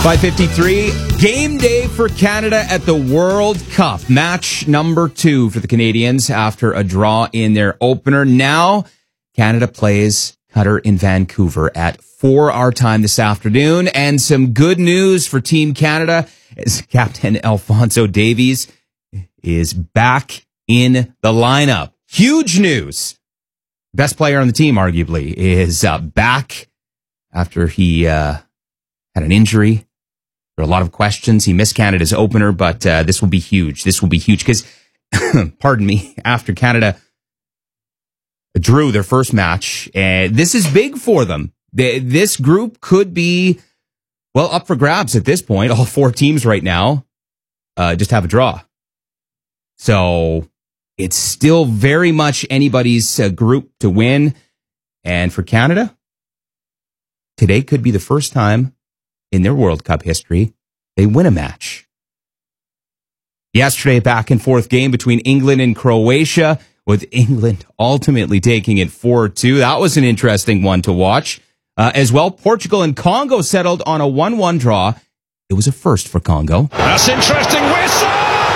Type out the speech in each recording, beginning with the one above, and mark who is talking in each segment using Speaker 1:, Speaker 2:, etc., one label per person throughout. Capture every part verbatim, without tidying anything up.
Speaker 1: five fifty-three, game day for Canada at the World Cup. Match number two for the Canadians after a draw in their opener. Now, Canada plays Qatar in Vancouver at four our time this afternoon. And some good news for Team Canada as Captain Alphonso Davies is back in the lineup. Huge news. Best player on the team, arguably, is uh, back after he uh, had an injury. There are a lot of questions. He missed Canada's opener, but uh, this will be huge. This will be huge because, pardon me, after Canada drew their first match, uh, this is big for them. They, this group could be, well, up for grabs at this point. All four teams right now uh, just have a draw. So it's still very much anybody's uh, group to win. And for Canada, today could be the first time in their World Cup history they win a match. Yesterday, back and forth game between England and Croatia, with England ultimately taking it four two. That was an interesting one to watch. Uh, as well, Portugal and Congo settled on a one one draw. It was a first for Congo.
Speaker 2: That's interesting. Whistle!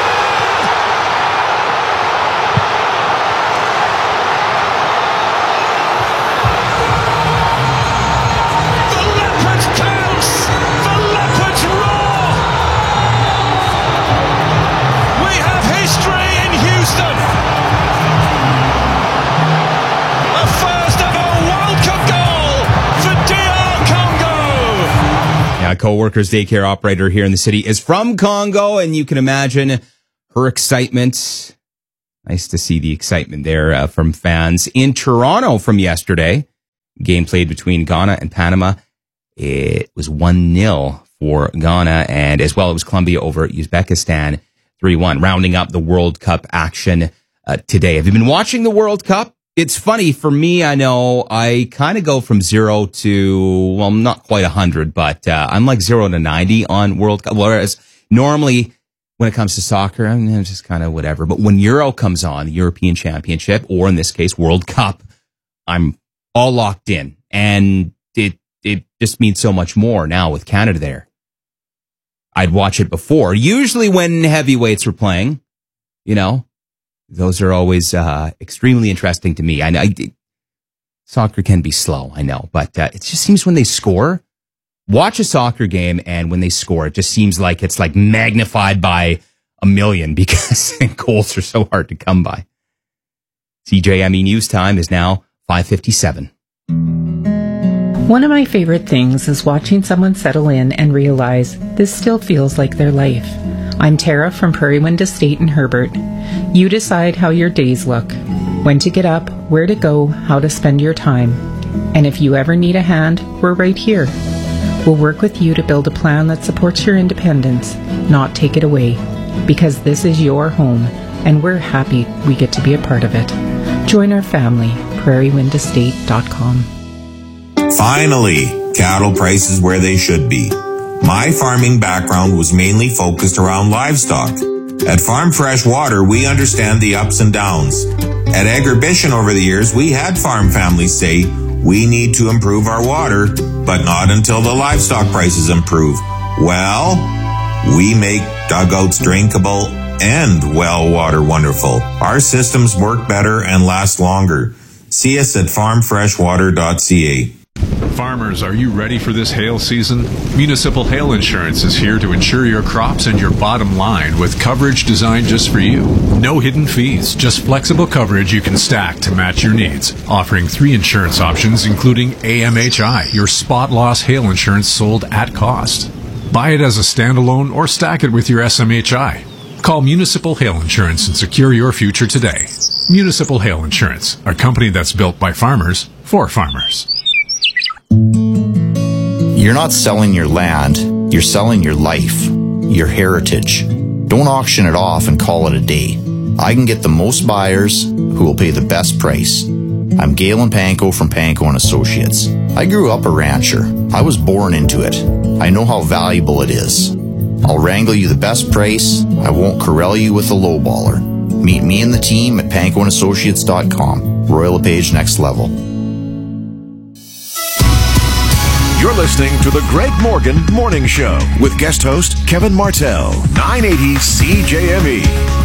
Speaker 1: Co-worker's daycare operator here in the city is from Congo, and you can imagine her excitement. Nice to see the excitement there uh, from fans in Toronto from yesterday. Game played between Ghana and Panama. It was one nil for Ghana, and as well it was Colombia over Uzbekistan three one, rounding up the World Cup action uh, today. Have you been watching the World Cup? It's funny for me. I know I kind of go from zero to, well, not quite a hundred, but uh, I'm like zero to ninety on World Cup. Whereas normally when it comes to soccer, I'm just kind of whatever. But when Euro comes on, the European Championship, or in this case, World Cup, I'm all locked in. And it, it just means so much more now with Canada there. I'd watch it before. Usually when heavyweights were playing, you know, those are always uh, extremely interesting to me. I know I, soccer can be slow, I know, but uh, it just seems when they score, watch a soccer game, and when they score, it just seems like it's like magnified by a million because goals are so hard to come by. C J M E News Time is now five fifty-seven.
Speaker 3: One of my favorite things is watching someone settle in and realize this still feels like their life. I'm Tara from Prairie Wind Estate in Herbert. You decide how your days look, when to get up, where to go, how to spend your time. And if you ever need a hand, we're right here. We'll work with you to build a plan that supports your independence, not take it away. Because this is your home, and we're happy we get to be a part of it. Join our family, prairie wind estate dot com.
Speaker 4: Finally, cattle prices where they should be. My farming background was mainly focused around livestock. At Farm Fresh Water, we understand the ups and downs. At Agribition over the years, we had farm families say, we need to improve our water, but not until the livestock prices improve. Well, we make dugouts drinkable and well water wonderful. Our systems work better and last longer. See us at farm fresh water dot c a.
Speaker 2: Farmers, are you ready for this hail season? Municipal Hail Insurance is here to insure your crops and your bottom line with coverage designed just for you. No hidden fees, just flexible coverage you can stack to match your needs. Offering three insurance options, including A M H I, your spot loss hail insurance sold at cost. Buy it as a standalone or stack it with your S M H I. Call Municipal Hail Insurance and secure your future today. Municipal Hail Insurance, a company that's built by farmers for farmers.
Speaker 5: You're not selling your land, you're selling your life, your heritage. Don't auction it off and call it a day. I can get the most buyers who will pay the best price. I'm Galen Panko from Panko and Associates. I grew up a rancher. I was born into it. I know how valuable it is. I'll wrangle you the best price. I won't corral you with a lowballer. Meet me and the team at panko and associates dot com. Royal LePage Next Level.
Speaker 6: You're listening to the Greg Morgan Morning Show with guest host Kevin Martell, nine eighty C J M E.